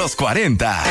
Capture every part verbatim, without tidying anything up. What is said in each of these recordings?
los cuarenta.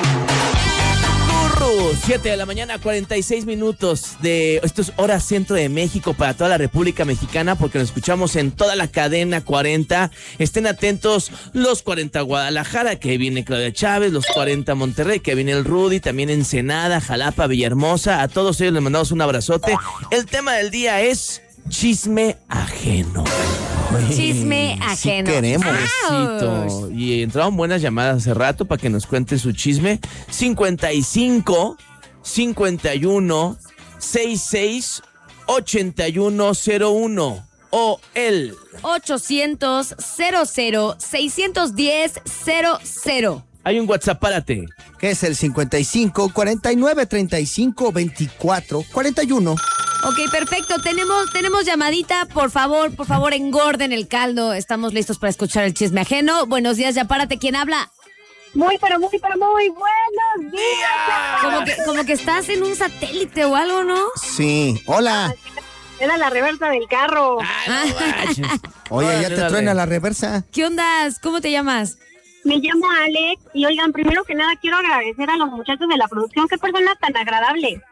siete de la mañana, cuarenta y seis minutos de... Esto es hora centro de México para toda la República Mexicana, porque nos escuchamos en toda la cadena cuarenta. Estén atentos, los cuarenta Guadalajara, que viene Claudia Chávez, los cuarenta Monterrey, que viene el Rudy, también Ensenada, Jalapa, Villahermosa. A todos ellos les mandamos un abrazote. El tema del día es chisme ajeno. Chisme ajeno. Sí queremos. Besito. Y entraron buenas llamadas hace rato para que nos cuente su chisme. cincuenta y cinco, cincuenta y uno, sesenta y seis, ochenta y uno cero uno o el ochocientos, cero cero, seiscientos diez, cero cero. Hay un WhatsApp, párate. Que es el cincuenta y cinco, cuarenta y nueve, treinta y cinco, veinticuatro, cuarenta y uno. Ok, perfecto. Tenemos, tenemos llamadita. Por favor, por favor, engorden el caldo. Estamos listos para escuchar el chisme ajeno. Buenos días, ya párate. ¿Quién habla? Muy, pero muy, pero muy buenos días. Como que, como que estás en un satélite o algo, ¿no? Sí, hola. Era la reversa del carro. Ah, no, Oye, ya Órale, te dale. truena la reversa. ¿Qué ondas? ¿Cómo te llamas? Me llamo Alex y oigan, primero que nada quiero agradecer a los muchachos de la producción. Qué personas tan agradables.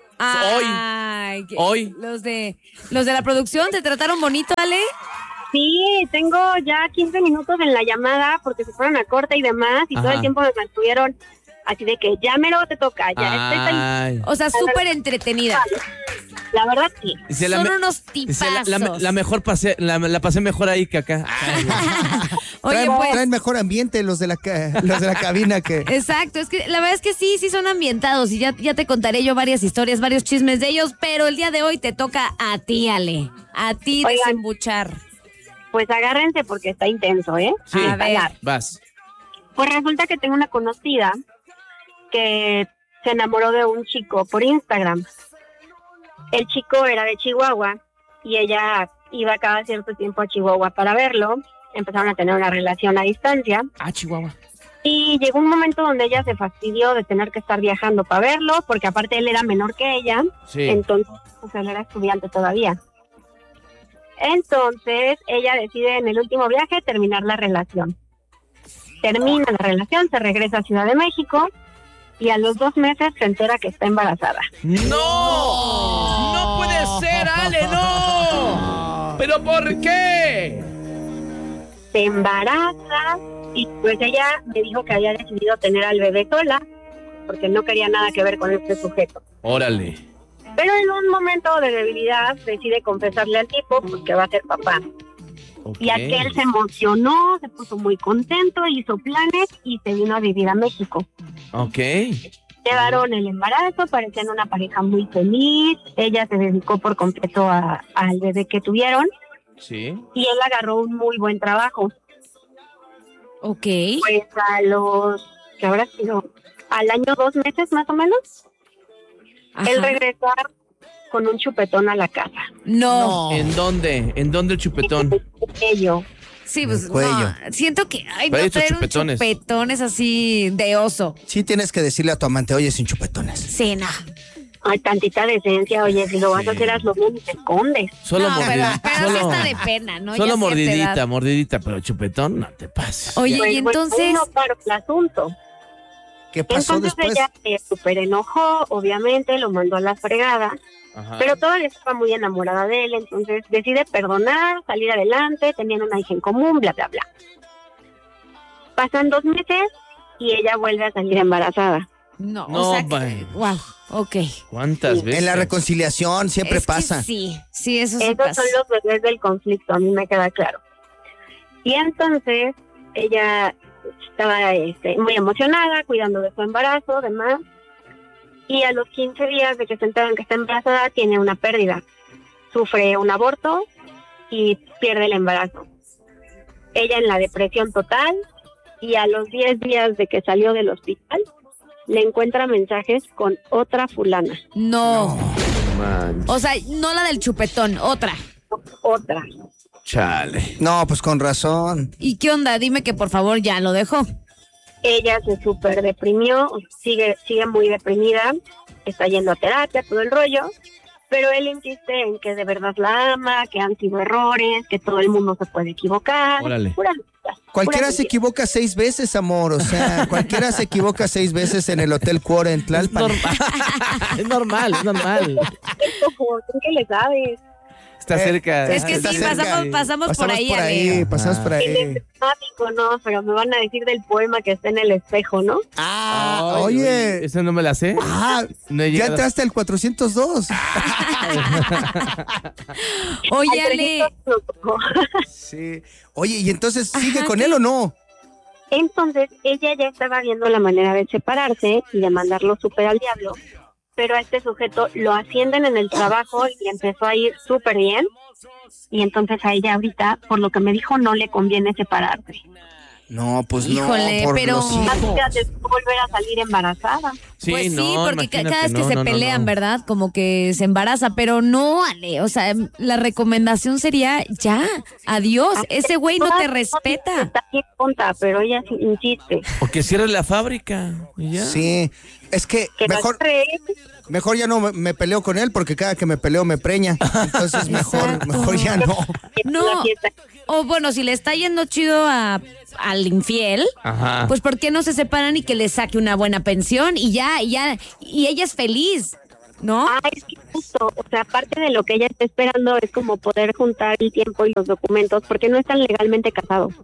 Ay, que- Hoy. Los de, los de la producción, ¿te trataron bonito, Ale? Sí, tengo ya quince minutos en la llamada porque se fueron a corte y demás y Ajá. todo el tiempo me mantuvieron así de que ya mero te toca, ya estés ahí. Ay. O sea, súper entretenida. La verdad sí. Dice, la Son me- unos dice, tipazos. la, la- la mejor pasé, la, la pasé mejor ahí que acá. Oye, traen, pues... traen mejor ambiente los de la ca- los de la cabina que... Exacto, es que la verdad es que sí, sí son ambientados y ya, ya te contaré yo varias historias, varios chismes de ellos, pero el día de hoy te toca a ti, Ale, a ti Oigan. desembuchar. Pues agárrense porque está intenso, ¿eh? Sí, A ver. vas. Pues resulta que tengo una conocida que se enamoró de un chico por Instagram. El chico era de Chihuahua y ella iba cada cierto tiempo a Chihuahua para verlo. Empezaron a tener una relación a distancia Ah, Chihuahua. y llegó un momento donde ella se fastidió de tener que estar viajando para verlo, porque aparte él era menor que ella, Sí. entonces pues él era estudiante todavía. Entonces ella decide en el último viaje terminar la relación. Termina la relación, se regresa a Ciudad de México y a los dos meses se entera que está embarazada. ¡No! ¡No puede ser, Ale, no! ¿Pero por qué? Se embaraza y pues ella me dijo que había decidido tener al bebé sola porque no quería nada que ver con este sujeto. Órale. Pero en un momento de debilidad decide confesarle al tipo pues, que va a ser papá. Ok. Y aquel se emocionó, se puso muy contento, hizo planes y se vino a vivir a México. Ok. Llevaron el embarazo, parecían una pareja muy feliz. Ella se dedicó por completo a- al bebé que tuvieron Sí. y él agarró un muy buen trabajo. Ok. Pues a los, que habrá sido, al año dos meses más o menos, él Ajá. regresó con un chupetón a la casa. No. ¿En dónde? ¿En dónde el chupetón? Ello. Sí, pues El cuello. no. Siento que ay, Pero no hay estos traer un chupetones. chupetones así de oso. Sí tienes que decirle a tu amante, oye, sin chupetones. Sí, no. Ay, tantita decencia, oye, si lo vas a hacer, hazlo bien y te escondes. Solo No, pero, mordidita. pero sí solo está de pena, ¿no? solo Ya cierta mordidita, edad. mordidita, pero chupetón, no te pases. Oye, Pues, y pues, entonces... no paro el asunto. ¿Qué pasó Entonces después? ella se súper enojó, obviamente, lo mandó a la fregada, Ajá. pero todavía estaba muy enamorada de él, entonces decide perdonar, salir adelante, tenían una hija en común, bla, bla, bla. Pasan dos meses y ella vuelve a salir embarazada. No, No, o sea, vaya. que, wow, ok. ¿Cuántas veces? En la reconciliación siempre Es que pasa. sí, sí, eso sí Esos pasa. son los bebés del conflicto, a mí me queda claro. Y entonces ella estaba este, muy emocionada, cuidando de su embarazo, demás. Y a los quince días de que se enteran que está embarazada, tiene una pérdida. Sufre un aborto y pierde el embarazo. Ella en la depresión total, y a los diez días de que salió del hospital, le encuentra mensajes con otra fulana. No. Man, O sea, no la del chupetón, otra. Otra. chale. No, pues con razón. ¿Y qué onda? Dime que por favor ya lo dejó. Ella se súper deprimió, sigue, sigue muy deprimida, está yendo a terapia, todo el rollo, pero él insiste en que de verdad la ama, que han sido errores, que todo el mundo se puede equivocar. Órale. Pura, visitas. Cualquiera puras se visitas. equivoca seis veces, amor. O sea, cualquiera se equivoca seis veces en el Hotel Cuore en Es Tlalpan. normal, es normal, es normal. Ojo, ¿tú qué le sabes? Está Eh, cerca. Es que Está sí, cerca. pasamos, pasamos, por ahí, Ale. pasamos por El ahí. emblemático, no, pero me van a decir del poema que está en el espejo, ¿no? Ah, Ay, oye. Eso no me la sé. Ah, No he ya llegado. entraste al cuatrocientos dos. Oye, Al Ale, trescientos no. Sí. Oye, ¿y entonces sigue Ajá, con ¿qué? él o no? Entonces, ella ya estaba viendo la manera de separarse y de mandarlo súper al diablo, pero a este sujeto lo ascienden en el trabajo y le empezó a ir súper bien, y entonces a ella ahorita, por lo que me dijo, no le conviene separarse. No, pues Híjole, no, por pero- los hijos. Antes de volver a salir embarazada. Sí, pues sí, no, porque ca- imagínate, cada vez que no, se no, no, pelean, no. ¿verdad? Como que se embaraza, pero no, Ale, o sea, la recomendación sería ya, adiós, ese güey no te respeta. Está bien tonta, pero ella sí insiste. O que cierre la fábrica. Y ya. Sí, es que Que no mejor, cree. mejor ya no me, me peleo con él porque cada que me peleo me preña. Entonces mejor, Exacto. mejor ya no. No. La fiesta. O bueno, si le está yendo chido a, al infiel, Ajá. pues ¿por qué no se separan y que le saque una buena pensión y ya, y ya, y ella es feliz, ¿no? Ah, es que justo, o sea, aparte de lo que ella está esperando es como poder juntar el tiempo y los documentos, porque no están legalmente casados.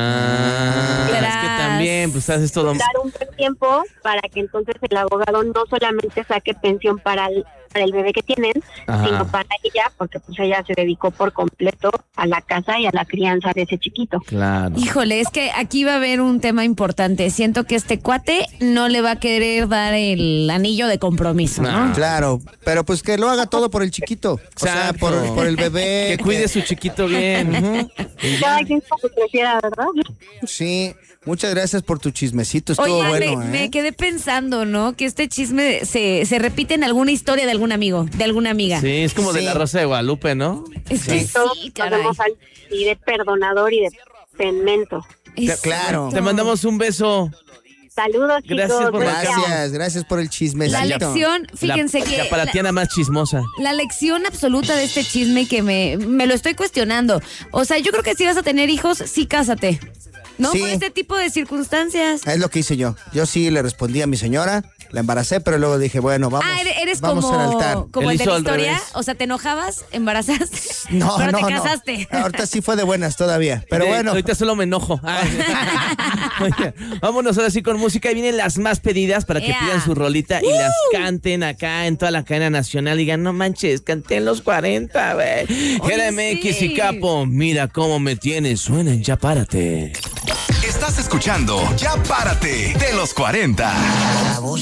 Ya. Es que Tras. también, pues haces todo. Dar un buen tiempo para que entonces el abogado no solamente saque pensión para el, para el bebé que tienen, Ajá. sino para ella, porque pues ella se dedicó por completo a la casa y a la crianza de ese chiquito. Claro. Híjole, es que aquí va a haber un tema importante. Siento que este cuate no le va a querer dar el anillo de compromiso, ¿no? No. Claro, pero pues que lo haga todo por el chiquito. O sea, Exacto. por, por el bebé. Que cuide a su chiquito bien. Ujú. Cada quien como prefiera, ¿verdad? Sí, muchas gracias por tu chismecito. Estuvo Oye, Ale, bueno, ¿eh? me quedé pensando, ¿no? Que este chisme se, se repite en alguna historia de algún amigo, de alguna amiga. Sí, es como de Sí. la Rosa de Guadalupe, ¿no? Es que Sí. Todos sí, nos caray. vemos al- y de perdonador y de penmento. Exacto. Claro. Te mandamos un beso. Saludos, Gracias chicos. por buen día. Gracias, gracias por el chismecito. La lección, fíjense la, que... La palatiana más chismosa. La lección absoluta de este chisme que me, me lo estoy cuestionando. O sea, yo creo que si vas a tener hijos, sí cásate. ¿No? Sí. Por este tipo de circunstancias. Es lo que hice yo. Yo sí le respondí a mi señora, la embaracé, pero luego dije, bueno, vamos, ah, eres, eres vamos como, al altar. como Él el de hizo la al historia. revés. O sea, te enojabas, embarazaste, No, pero no, te no. casaste. Ahorita sí fue de buenas todavía, pero Sí, bueno. Ahorita solo me enojo. Ay. Oye, vámonos ahora sí con música. Y vienen las más pedidas para que Ea. pidan su rolita y las canten acá en toda la cadena nacional. Digan, no manches, canté en los cuarenta, güey. G M X sí. y Capo, mira cómo me tienes. Suena en Ya Párate. Estás escuchando Ya Párate de los cuarenta.